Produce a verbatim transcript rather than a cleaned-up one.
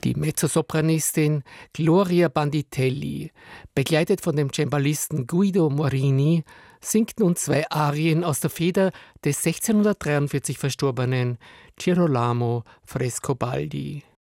Die Mezzosopranistin Gloria Banditelli, begleitet von dem Cembalisten Guido Morini, singt nun zwei Arien aus der Feder des sechzehnhundertdreiundvierzig verstorbenen Girolamo Frescobaldi.